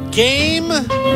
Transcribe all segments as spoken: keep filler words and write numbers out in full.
Game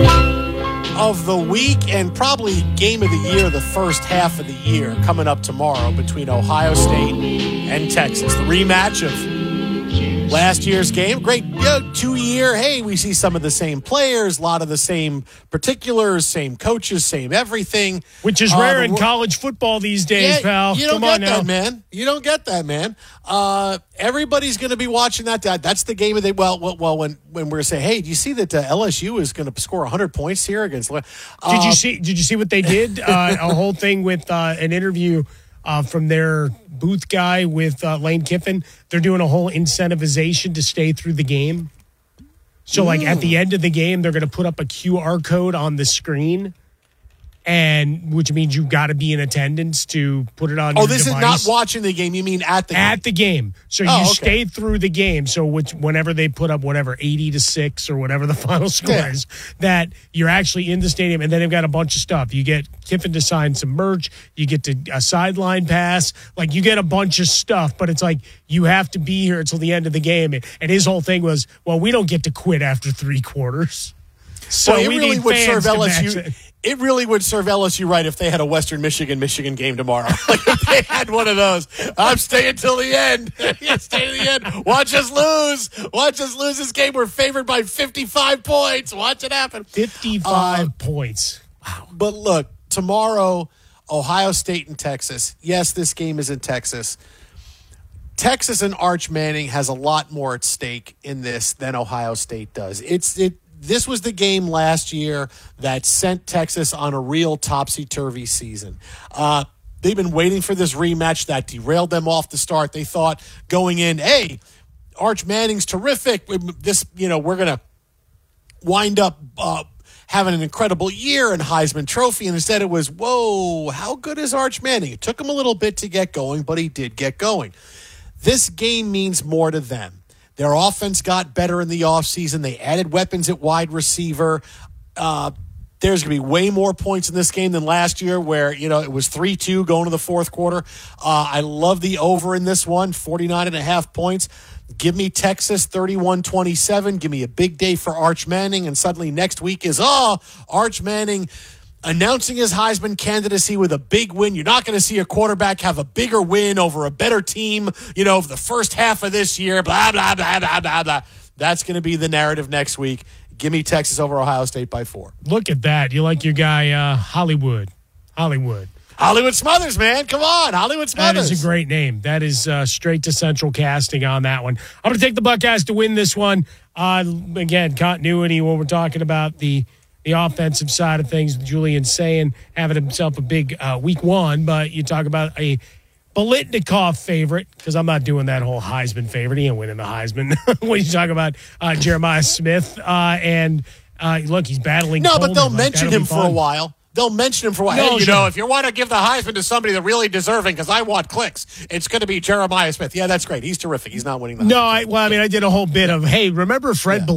of the week and probably game of the year, the first half of the year, coming up tomorrow between Ohio State and Texas. The rematch of last year's game. Great, you know, two-year, hey, we see some of the same players, a lot of the same particulars, same coaches, same everything. Which is uh, rare in college football these days, yeah, pal. You don't Come get on now. that, man. You don't get that, man. Uh, everybody's going to be watching that. that. That's the game of the well. Well, well when when we're going to say, hey, do you see that uh, L S U is going to score one hundred points here against? Uh, did you see? Did you see what they did? Uh, a whole thing with uh, an interview uh, from their booth guy with uh, Lane Kiffin. They're doing a whole incentivization to stay through the game. So, like, at the end of the game, they're going to put up a Q R code on the screen, and which means you've got to be in attendance to put it on oh, your this device. is not watching the game. You mean at the game? At the game. So Oh, you okay. stay through the game. So which, whenever they put up whatever, eighty to six or whatever the final score Yeah. is, that you're actually in the stadium, and then they've got a bunch of stuff. You get Kiffin to sign some merch. You get to a sideline pass. Like, you get a bunch of stuff, but it's like you have to be here until the end of the game. And, and his whole thing was, well, we don't get to quit after three quarters. So well, it we really need would fans serve to L S U. match it. It really would serve L S U right if they had a Western Michigan Michigan game tomorrow. Like if they had one of those. I'm staying till the end. Yeah, stay to the end. Watch us lose. Watch us lose this game. We're favored by fifty-five points. Watch it happen. fifty-five Uh, points. But look, tomorrow, Ohio State and Texas. Yes, this game is in Texas. Texas and Arch Manning has a lot more at stake in this than Ohio State does. It's it. This was the game last year that sent Texas on a real topsy-turvy season. Uh, they've been waiting for this rematch that derailed them off the start. They thought going in, hey, Arch Manning's terrific. This, you know, we're going to wind up uh, having an incredible year and Heisman Trophy. And instead it was, whoa, how good is Arch Manning? It took him a little bit to get going, but he did get going. This game means more to them. Their offense got better in the offseason. They added weapons at wide receiver. Uh, there's going to be way more points in this game than last year where, you know, it was three two going to the fourth quarter. Uh, I love the over in this one, forty-nine and a half points. Give me Texas thirty-one twenty-seven. Give me a big day for Arch Manning. And suddenly next week is, oh, Arch Manning announcing his Heisman candidacy with a big win. You're not going to see a quarterback have a bigger win over a better team, you know, for the first half of this year, blah, blah, blah, blah, blah, blah. That's going to be the narrative next week. Give me Texas over Ohio State by four. Look at that. You like your guy, uh, Hollywood. Hollywood. Hollywood Smothers, man. Come on. Hollywood Smothers. That is a great name. That is uh, straight to central casting on that one. I'm going to take the Buckeyes to win this one. Uh, again, continuity when we're talking about the the offensive side of things. Julian saying having himself a big uh, week one, but you talk about a Biletnikoff favorite, because I'm not doing that whole Heisman favorite. He ain't winning the Heisman. When you talk about uh, Jeremiah Smith uh, and uh, look, he's battling. No, Coleman. but they'll Like, mention that'll him be for a fun. while. They'll mention him for a while. No, hey, you sure. know, if you want to give the Heisman to somebody that's really deserving, because I want clicks, it's going to be Jeremiah Smith. Yeah, that's great. He's terrific. He's not winning the No, Heisman. I, well, I mean, I did a whole bit of, hey, remember Fred Yeah.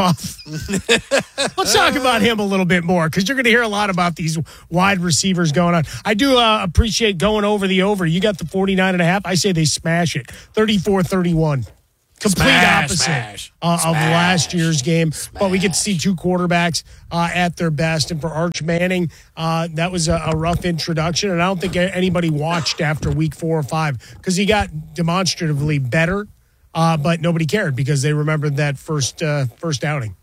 Biletnikoff? Let's talk about him a little bit more, because you're going to hear a lot about these wide receivers going on. I do uh, appreciate going over the over. You got the forty-nine and a half. I say they smash it. thirty-four thirty-one. Complete Smash, opposite smash, uh, of smash, last year's game. smash. But we get to see two quarterbacks uh, at their best. And for Arch Manning, uh, that was a, a rough introduction. And I don't think anybody watched after week four or five, because he got demonstratively better, uh, but nobody cared because they remembered that first uh, first outing.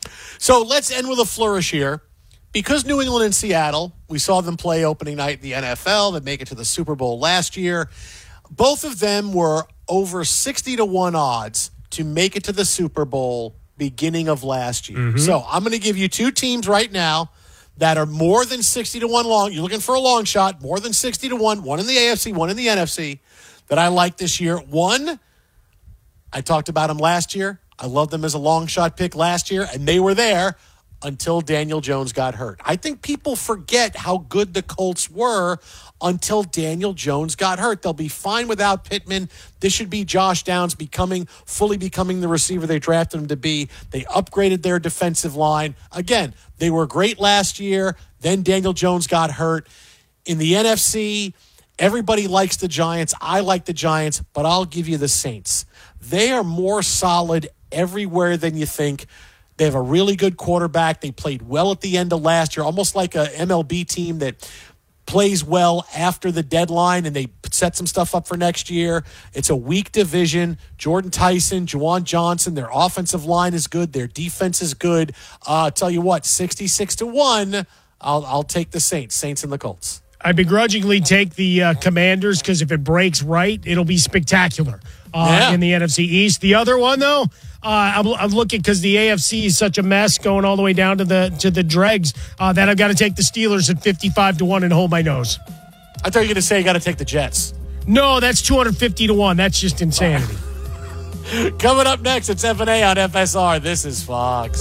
So let's end with a flourish here. Because New England and Seattle, we saw them play opening night in the N F L, that make it to the Super Bowl last year. Both of them were over sixty to one odds to make it to the Super Bowl beginning of last year. Mm-hmm. So I'm going to give you two teams right now that are more than sixty to one long. You're looking for a long shot, more than sixty to one, one in the A F C, one in the N F C, that I like this year. One, I talked about them last year. I loved them as a long shot pick last year, and they were there until Daniel Jones got hurt. I think people forget how good the Colts were until Daniel Jones got hurt. They'll be fine without Pittman. This should be Josh Downs becoming, fully becoming the receiver they drafted him to be. They upgraded their defensive line. Again, they were great last year. Then Daniel Jones got hurt. In the N F C, everybody likes the Giants. I like the Giants, but I'll give you the Saints. They are more solid everywhere than you think. They have a really good quarterback. They played well at the end of last year, almost like a M L B team that plays well after the deadline, and they set some stuff up for next year. It's a weak division. Jordan Tyson, Juwan Johnson, their offensive line is good. Their defense is good. Uh, I'll tell you what, sixty-six to one, I'll, I'll take the Saints. Saints and the Colts. I begrudgingly take the uh, Commanders because if it breaks right, it'll be spectacular uh, yeah. in the N F C East. The other one, though, uh, I'm, I'm looking because the A F C is such a mess going all the way down to the to the dregs uh, that I've got to take the Steelers at fifty-five to one and hold my nose. I thought you were going to say you got to take the Jets. No, that's two hundred fifty to one. That's just insanity. Coming up next, it's F and A on F S R. This is Fox.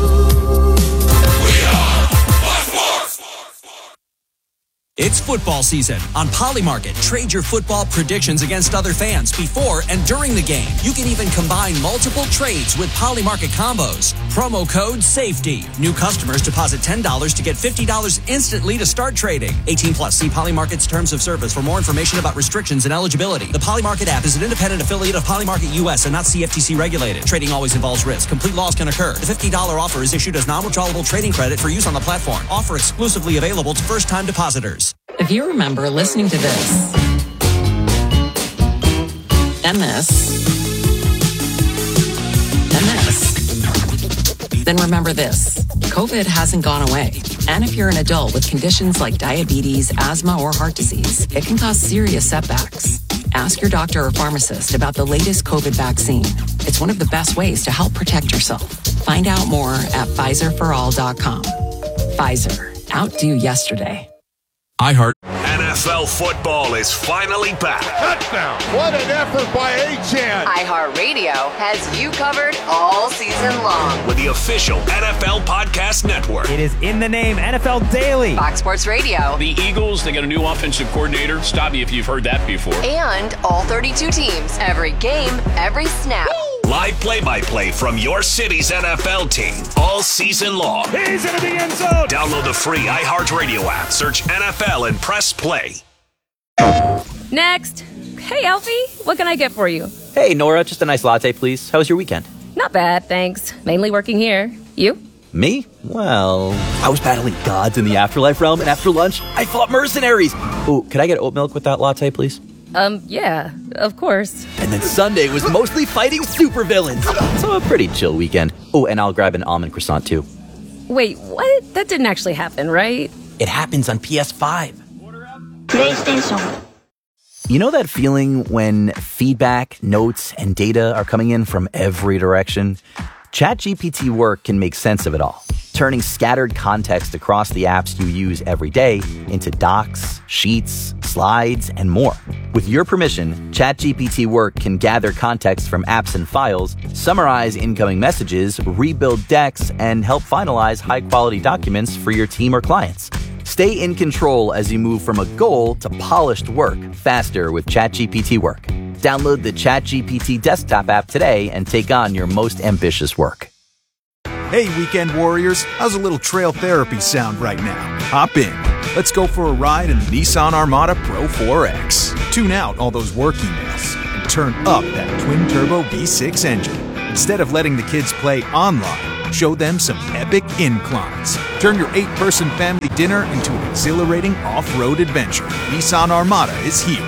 It's football season. On Polymarket, trade your football predictions against other fans before and during the game. You can even combine multiple trades with Polymarket combos. Promo code SAFETY. New customers deposit ten dollars to get fifty dollars instantly to start trading. eighteen plus. See Polymarket's terms of service for more information about restrictions and eligibility. The Polymarket app is an independent affiliate of Polymarket U S and not C F T C regulated. Trading always involves risk. Complete loss can occur. The fifty dollars offer is issued as non-withdrawable trading credit for use on the platform. Offer exclusively available to first-time depositors. If you remember listening to this and this and this, then remember this. COVID hasn't gone away. And if you're an adult with conditions like diabetes, asthma, or heart disease, it can cause serious setbacks. Ask your doctor or pharmacist about the latest COVID vaccine. It's one of the best ways to help protect yourself. Find out more at Pfizer for all dot com. Pfizer. Outdo yesterday. iHeart. N F L football is finally back. Touchdown. What an effort by Achane. iHeartRadio has you covered all season long. With the official N F L Podcast Network. It is in the name, N F L Daily. Fox Sports Radio. The Eagles, they got a new offensive coordinator. Stop me if you've heard that before. And all thirty-two teams. Every game, every snap. Woo! Live play-by-play from your city's N F L team all season long. He's into the end zone. Download the free iHeartRadio app. Search N F L and press play. Next. Hey, Alfie. What can I get for you? Hey, Nora. Just a nice latte, please. How was your weekend? Not bad, thanks. Mainly working here. You? Me? Well, I was battling gods in the afterlife realm, and after lunch, I fought mercenaries. Ooh, could I get oat milk with that latte, please? Um, yeah, of course. And then Sunday was mostly fighting supervillains. So a pretty chill weekend. Oh, and I'll grab an almond croissant, too. Wait, what? That didn't actually happen, right? It happens on P S five. PlayStation. You know that feeling when feedback, notes, and data are coming in from every direction? ChatGPT Work can make sense of it all, turning scattered context across the apps you use every day into docs, sheets, slides, and more. With your permission, ChatGPT Work can gather context from apps and files, summarize incoming messages, rebuild decks, and help finalize high-quality documents for your team or clients. Stay in control as you move from a goal to polished work faster with ChatGPT Work. Download the ChatGPT desktop app today and take on your most ambitious work. Hey, weekend warriors, how's a little trail therapy sound right now? Hop in. Let's go for a ride in the Nissan Armada Pro four X. Tune out all those work emails and turn up that twin-turbo V six engine. Instead of letting the kids play online, show them some epic inclines. Turn your eight-person family dinner into an exhilarating off-road adventure. Nissan Armada is here.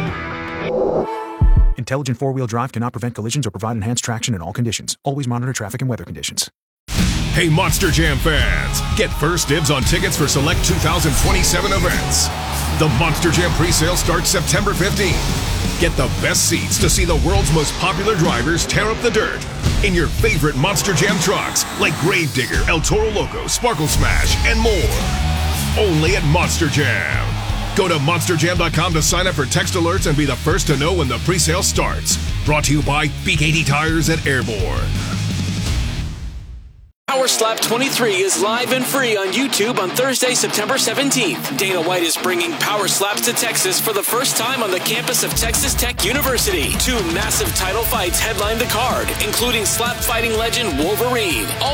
Intelligent four-wheel drive cannot prevent collisions or provide enhanced traction in all conditions. Always monitor traffic and weather conditions. Hey, Monster Jam fans! Get first dibs on tickets for select two thousand twenty-seven events. The Monster Jam presale starts September fifteenth. Get the best seats to see the world's most popular drivers tear up the dirt in your favorite Monster Jam trucks like Gravedigger, El Toro Loco, Sparkle Smash, and more. Only at Monster Jam. Go to monster jam dot com to sign up for text alerts and be the first to know when the presale starts. Brought to you by B K T Tires at Airborne. Power Slap twenty-three is live and free on YouTube on Thursday, September seventeenth. Dana White is bringing Power Slaps to Texas for the first time on the campus of Texas Tech University. Two massive title fights headline the card, including slap fighting legend Wolverine. Also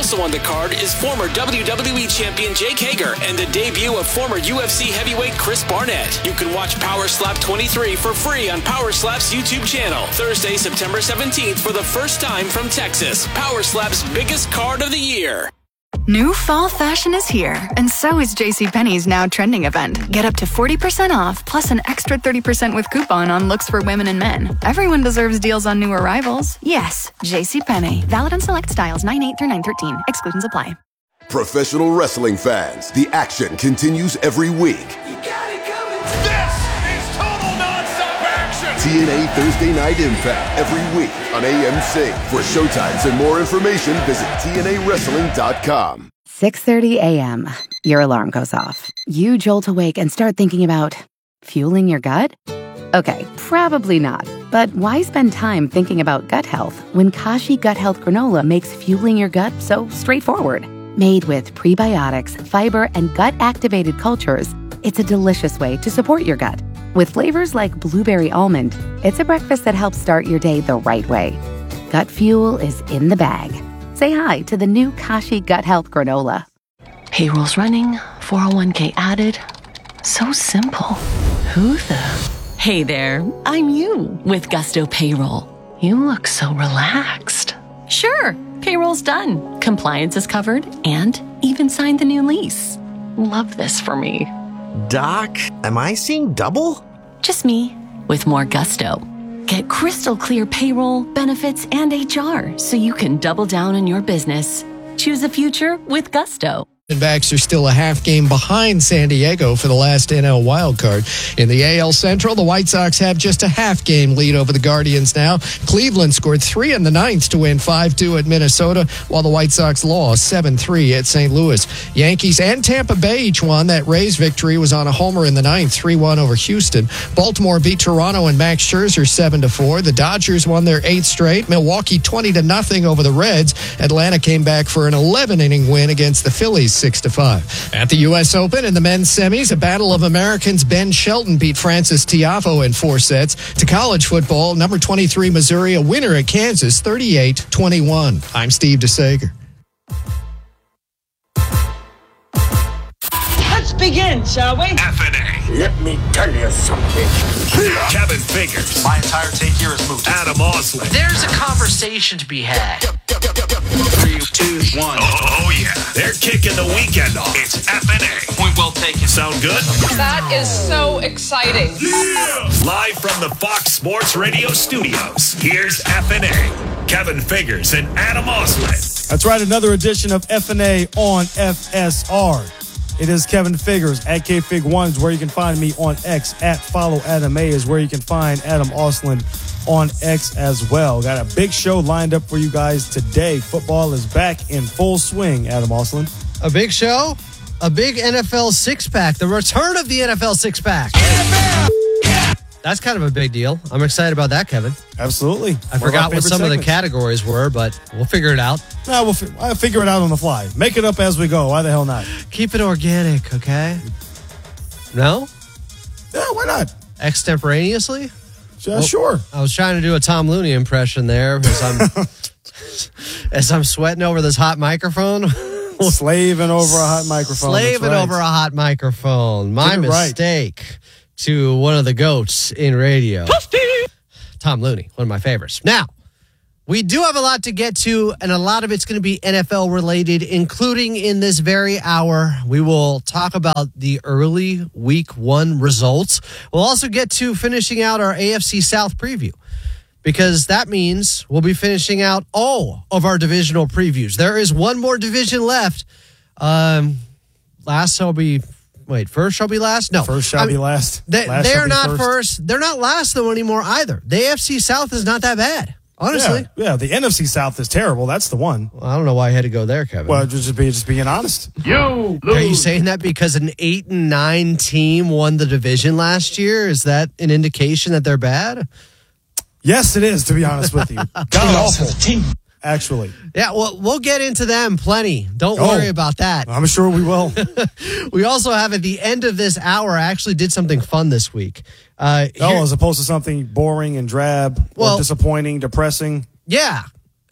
Also on the card is former W W E champion Jake Hager and the debut of former U F C heavyweight Chris Barnett. You can watch Power Slap twenty-three for free on Power Slap's YouTube channel Thursday, September seventeenth for the first time from Texas. Power Slap's biggest card of the year. New fall fashion is here, and so is JCPenney's Now Trending event. Get up to forty percent off, plus an extra thirty percent with coupon on looks for women and men. Everyone deserves deals on new arrivals. Yes, JCPenney. Valid on select styles nine eight through nine thirteen. Exclusions apply. Professional wrestling fans, the action continues every week. You got it coming. This is total nonstop action. T N A Thursday Night Impact every week on A M C. For showtimes and more information, visit T N A wrestling dot com. six thirty a.m. Your alarm goes off. You jolt awake and start thinking about fueling your gut? Okay, probably not. But why spend time thinking about gut health when Kashi Gut Health Granola makes fueling your gut so straightforward? Made with prebiotics, fiber, and gut-activated cultures, it's a delicious way to support your gut. With flavors like blueberry almond, it's a breakfast that helps start your day the right way. Gut fuel is in the bag. Say hi to the new Kashi Gut Health Granola. Payroll's running, four oh one k added. So simple. Who the? Hey there, I'm you with Gusto Payroll. You look so relaxed. Sure, payroll's done, compliance is covered, and even signed the new lease. Love this for me. Doc, am I seeing double? Just me, with more gusto. Get crystal clear payroll, benefits, and H R so you can double down on your business. Choose a future with Gusto. Diamondbacks are still a half game behind San Diego for the last N L wildcard. In the A L Central, the White Sox have just a half game lead over the Guardians now. Cleveland scored three in the ninth to win five two at Minnesota, while the White Sox lost seven three at Saint Louis. Yankees and Tampa Bay each won. That Rays victory was on a homer in the ninth, three one over Houston. Baltimore beat Toronto and Max Scherzer seven to four. The Dodgers won their eighth straight. Milwaukee twenty to nothing over the Reds. Atlanta came back for an eleven inning win against the Phillies six to five. At the U S Open in the men's semis, a battle of Americans. Ben Shelton beat Francis Tiafoe in four sets. To college football, number twenty-three Missouri, a winner at Kansas, thirty-eight twenty-one. I'm Steve DeSager. Let's begin, shall we? F N A. Let me tell you something. Kevin Figures. My entire take here is moved. Adam Osley. There's a conversation to be had. Three, two, one. Oh, oh yeah. They're kicking the weekend off. It's F N A. Point well taken. Sound good? That is so exciting. Yeah! Live from the Fox Sports Radio studios, here's F N A. Kevin Figures and Adam Osley. That's right, another edition of F N A on F S R. It is Kevin Figures at K Fig one is where you can find me on X. At Follow Adam A is where you can find Adam Osland on X as well. Got a big show lined up for you guys today. Football is back in full swing, Adam Osland. A big show, a big N F L six-pack, the return of the N F L six-pack. That's kind of a big deal. I'm excited about that, Kevin. Absolutely. I forgot what some segments. of the categories were, but we'll figure it out. No, we'll fi- I'll figure it out on the fly. Make it up as we go. Why the hell not? Keep it organic, okay? No? Yeah, why not? Extemporaneously? Yeah, well, sure. I was trying to do a Tom Looney impression there as I'm, as I'm sweating over this hot microphone. Slaving over a hot microphone. Slaving right. over a hot microphone. My mistake. Right. To one of the GOATs in radio. Tom Looney, one of my favorites. Now, we do have a lot to get to, and a lot of it's going to be N F L related, including in this very hour. We will talk about the early week one results. We'll also get to finishing out our A F C South preview, because that means we'll be finishing out all of our divisional previews. There is one more division left. Um, last will be... Wait, first shall be last? No. First shall I mean, be last. They, last they're not first. first. They're not last, though, anymore either. The A F C South is not that bad, honestly. Yeah, yeah, the N F C South is terrible. That's the one. Well, I don't know why I had to go there, Kevin. Well, just, be, just being honest. You lose. Are you saying that because an eight and nine team won the division last year? Is that an indication that they're bad? Yes, it is, to be honest with you. God awful. Team. Actually. Yeah, well, we'll get into them plenty. Don't oh, worry about that. I'm sure we will. We also have at the end of this hour, I actually did something fun this week. Uh, oh, here, as opposed to something boring and drab well, or disappointing, depressing? Yeah.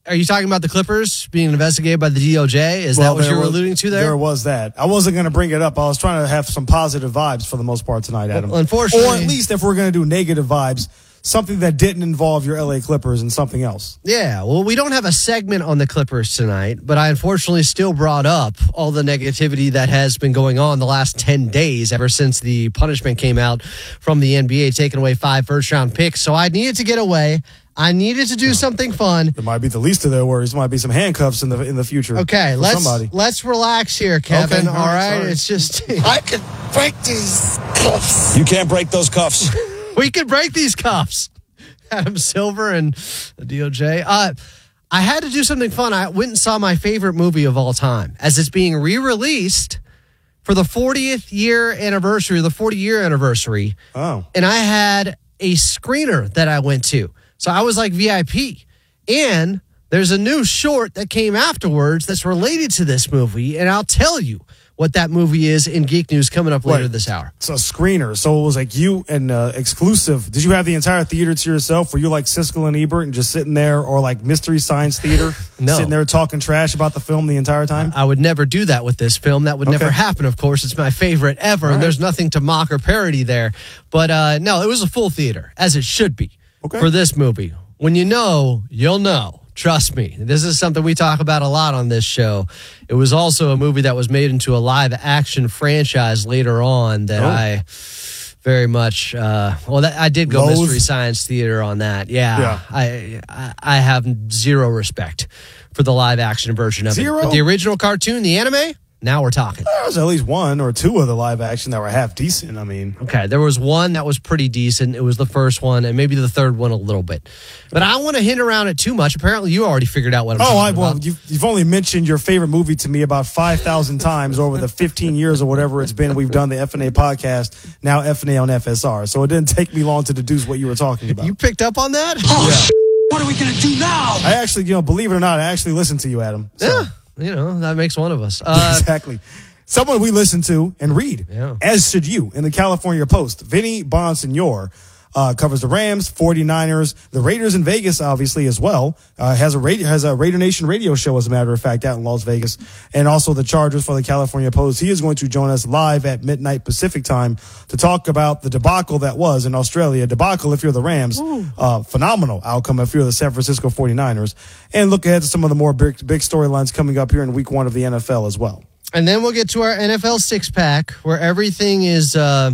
are you talking about the Clippers being investigated by the D O J? Is well, that what you were was, alluding to there? There was that. I wasn't going to bring it up. I was trying to have some positive vibes for the most part tonight, Adam. Well, unfortunately. Or at least if we're going to do negative vibes, something that didn't involve your L A Clippers and something else. Yeah, well, we don't have a segment on the Clippers tonight, but I unfortunately still brought up all the negativity that has been going on the last ten days ever since the punishment came out from the N B A, taking away five first-round picks. So I needed to get away. I needed to do yeah. something fun. It might be the least of their worries. There might be some handcuffs in the in the future. Okay, let's somebody. let's relax here, Kevin. Okay, all right, sorry. It's just I can break these cuffs. You can't break those cuffs. We can break these cuffs. Adam Silver and the D O J. Uh, I had to do something fun. I went and saw my favorite movie of all time as it's being re-released for the fortieth year anniversary, the forty year anniversary. Oh, and I had a screener that I went to. So I was like V I P. And there's a new short that came afterwards that's related to this movie. And I'll tell you what that movie is in Geek News coming up later Wait, this hour. It's a screener. So it was like you and uh, exclusive. Did you have the entire theater to yourself? Were you like Siskel and Ebert and just sitting there, or like Mystery Science Theater? No. Sitting there talking trash about the film the entire time? I would never do that with this film. That would Okay. never happen, of course. It's my favorite ever, All and right. there's nothing to mock or parody there. But uh, no, it was a full theater, as it should be Okay. for this movie. When you know, you'll know. Trust me. This is something we talk about a lot on this show. It was also a movie that was made into a live action franchise later on that Oh. I very much, uh, well, that, I did go Loathe? Mystery Science Theater on that. Yeah. Yeah. I, I I have zero respect for the live action version of Zero? it. But the original cartoon, the anime, now we're talking. There was at least one or two of the live action that were half decent. I mean, Okay, there was one that was pretty decent. It was the first one, and maybe the third one a little bit. But I don't want to hint around it too much. Apparently, you already figured out what I'm oh, I talking well, about. you've, you've only mentioned your favorite movie to me about five thousand times over the fifteen years or whatever it's been. We've done the F N A podcast, now F N A on F S R. So it didn't take me long to deduce what you were talking about. You picked up on that? Oh, Yeah. shit. What are we going to do now? I actually, you know, believe it or not, I actually listened to you, Adam. So. Yeah, you know, that makes one of us. Uh, exactly. Someone we listen to and read, Yeah. as should you, in the California Post. Vinny Bonsignor uh, covers the Rams, forty-niners, the Raiders in Vegas, obviously, as well. Uh, has a radio, has a Raider Nation radio show, as a matter of fact, out in Las Vegas, and also the Chargers for the California Post. He is going to join us live at midnight Pacific time to talk about the debacle that was in Australia. Debacle if you're the Rams, uh, phenomenal outcome if you're the San Francisco forty-niners, and look ahead to some of the more big, big storylines coming up here in week one of the N F L as well. and then we'll get to our N F L six-pack, where everything is uh,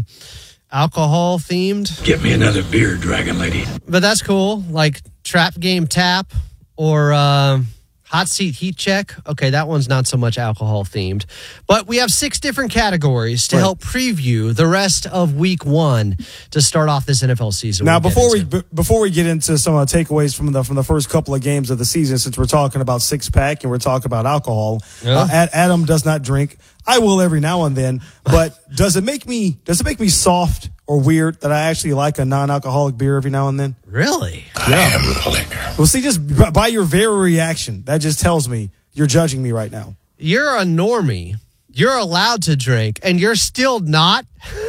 alcohol themed. Get me another beer, Dragon Lady. But that's cool. Like Trap Game Tap or uh, Hot Seat Heat Check. Okay, that one's not so much alcohol themed. But we have six different categories to Right. help preview the rest of week one to start off this N F L season. Now, We'll get before we into. b- before we get into some uh, takeaways from the from the first couple of games of the season, since we're talking about six pack and we're talking about alcohol, Yeah. uh, Ad- Adam does not drink. I will every now and then, but does it make me does it make me soft or weird that I actually like a non-alcoholic beer every now and then? Really? I am the liquor. Well, see, just b- by your very reaction, that just tells me you're judging me right now. You're a normie. You're allowed to drink, and you're still not?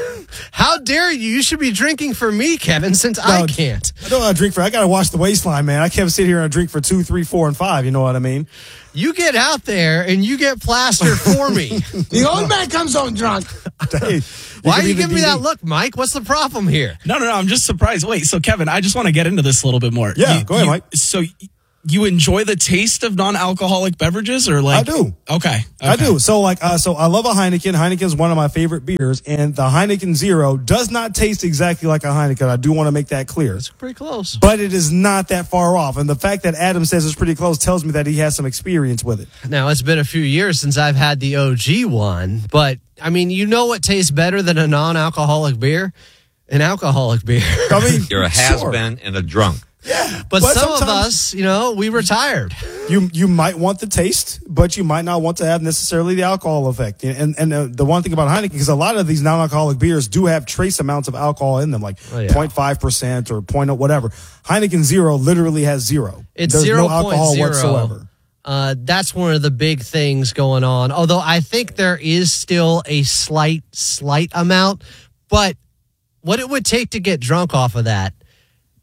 How dare you? You should be drinking for me, Kevin, since I No, can't. I don't want to drink for. I got to watch the waistline, man. I can't sit here and drink for two, three, four, and five. You know what I mean? You get out there and you get plastered for me. The old man comes home drunk. Hey, Why are can you be the giving me D D. that look, Mike? What's the problem here? No, no, no. I'm just surprised. Wait, so Kevin, I just want to get into this a little bit more. Yeah, You- go ahead, you- Mike. So you enjoy the taste of non-alcoholic beverages, or like I do. Okay, I okay. do. So like, uh, so I love a Heineken. Heineken is one of my favorite beers, and the Heineken Zero does not taste exactly like a Heineken. I do want to make that clear. It's pretty close. But it is not that far off. And the fact that Adam says it's pretty close tells me that he has some experience with it. Now, it's been a few years since I've had the O G one, but I mean, you know what tastes better than a non-alcoholic beer? An alcoholic beer. I mean, You're a has-been and a drunk. Yeah, But, But some of sometimes- us, you know, we retired. You you might want the taste, but you might not want to have necessarily the alcohol effect. And and uh, the one thing about Heineken, because a lot of these non-alcoholic beers do have trace amounts of alcohol in them, like Oh, yeah. zero point five percent or point whatever. Heineken Zero literally has zero. It's There's zero no alcohol point zero. whatsoever. Uh, that's one of the big things going on. Although I think there is still a slight, slight amount. But what it would take to get drunk off of that,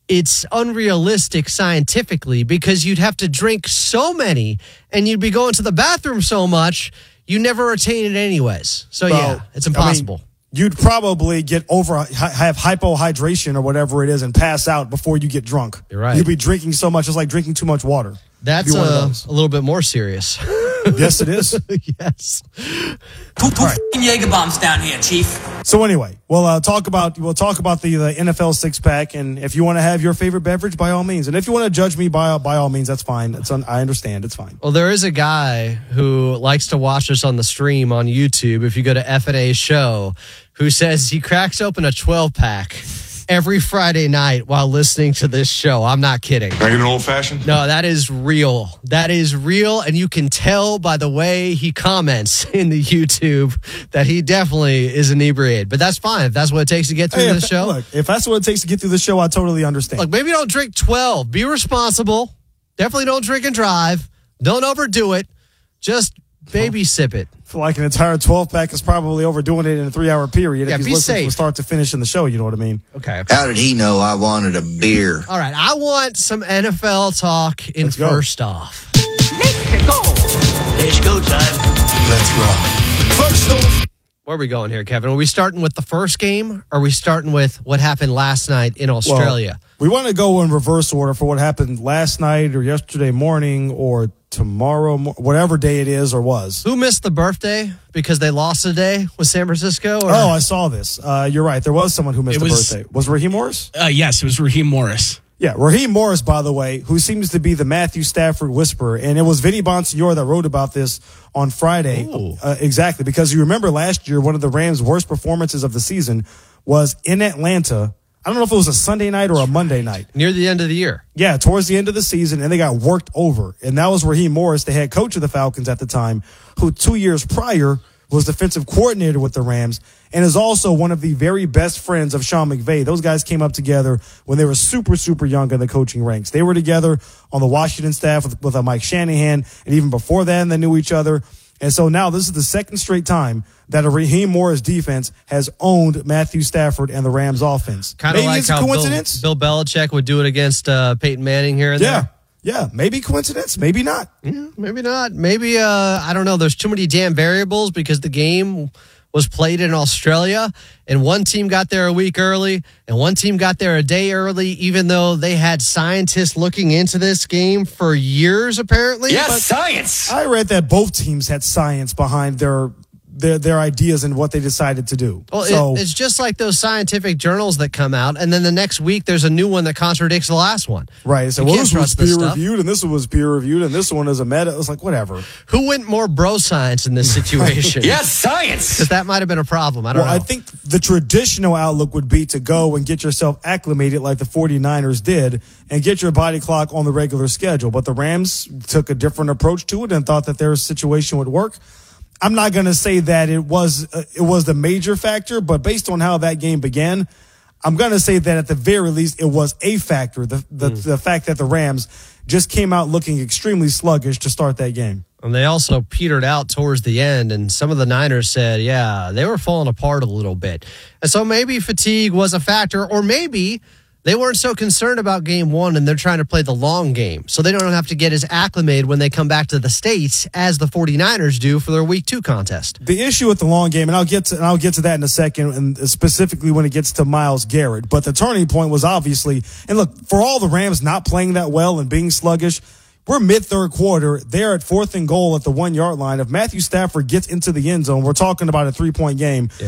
it's unrealistic scientifically because you'd have to drink so many and you'd be going to the bathroom so much, you never attain it anyways. So, Well, yeah, it's impossible. I mean, you'd probably get over, have hypohydration or whatever it is and pass out before you get drunk. You're right. You'd be drinking so much, it's like drinking too much water. That's uh, a little bit more serious. Yes, it is. Yes. Two, two f***ing Jaeger bombs down here, Chief. So anyway, we'll uh, talk about we'll talk about the, the N F L six pack, and if you want to have your favorite beverage, by all means, and if you want to judge me, by by all means, that's fine. It's un, I understand, it's fine. Well, there is a guy who likes to watch us on the stream on YouTube. If you go to F N A's show, who says he cracks open a twelve pack every Friday night while listening to this show. I'm not kidding. Can I get an old fashioned? No, that is real. That is real, and you can tell by the way he comments in the YouTube that he definitely is inebriated. But that's fine if that's what it takes to get through Hey, this if, show. Look, if that's what it takes to get through the show, I totally understand. Look, maybe don't drink twelve. Be responsible. Definitely don't drink and drive. Don't overdo it. Just baby sip it. I feel like an entire twelve pack is probably overdoing it in a three hour period. Yeah, if he's be listening safe. from start to finish in the show, you know what I mean? Okay. How did he know I wanted a beer? All right. I want some N F L talk in Let's go. first off. Let's go. It's go time. Let's rock. First off, Where are we going here, Kevin? Are we starting with the first game? Or are we starting with what happened last night in Australia? Well, we want to go in reverse order for what happened last night or yesterday morning or tomorrow, mo- whatever day it is or was. Who missed the birthday because they lost a day with San Francisco? Or? Oh, I saw this. Uh, you're right. There was someone who missed It the was- birthday. Was Raheem Morris? Uh, yes, it was Raheem Morris. Yeah, Raheem Morris, by the way, who seems to be the Matthew Stafford whisperer. And it was Vinny Bonsignore that wrote about this on Friday. Uh, exactly, because you remember last year, one of the Rams' worst performances of the season was in Atlanta. I don't know if it was a Sunday night or a Monday night. Near the end of the year. Yeah, towards the end of the season, and they got worked over. And that was Raheem Morris, the head coach of the Falcons at the time, who two years prior was defensive coordinator with the Rams and is also one of the very best friends of Sean McVay. Those guys came up together when they were super, super young in the coaching ranks. They were together on the Washington staff with, with uh, Mike Shanahan, and even before then, they knew each other. And so now this is the second straight time that a Raheem Morris defense has owned Matthew Stafford and the Rams offense. Kind of Maybe like it's a how coincidence. Bill, Bill Belichick would do it against uh, Peyton Manning here and Yeah. there. Yeah, maybe coincidence, maybe not. Yeah, maybe not. Maybe, uh, I don't know. There's too many damn variables because the game was played in Australia and one team got there a week early and one team got there a day early, even though they had scientists looking into this game for years, apparently. Yes, But science. I read that both teams had science behind their their their ideas and what they decided to do. Well, so, it, it's just like those scientific journals that come out, and then the next week there's a new one that contradicts the last one. right. So, You well, can't this was trust this peer stuff. reviewed and this one was peer reviewed and this one is a meta. It was like, whatever. Who went more bro science in this situation? Yes, science. Because that might have been a problem. I don't Well, know. I think the traditional outlook would be to go and get yourself acclimated like the 49ers did and get your body clock on the regular schedule. But the Rams took a different approach to it and thought that their situation would work. I'm not going to say that it was uh, it was the major factor, but based on how that game began, I'm going to say that at the very least it was a factor. The the, Mm. the fact that the Rams just came out looking extremely sluggish to start that game. And they also petered out towards the end, and some of the Niners said, yeah, they were falling apart a little bit. And so maybe fatigue was a factor, or maybe they weren't so concerned about game one and they're trying to play the long game. So they don't have to get as acclimated when they come back to the States as the 49ers do for their week two contest. The issue with the long game, and I'll get to and I'll get to that in a second, and specifically when it gets to Myles Garrett. But the turning point was obviously, and look, for all the Rams not playing that well and being sluggish, we're mid third quarter. They're at fourth and goal at the one yard line. If Matthew Stafford gets into the end zone, we're talking about a three point game.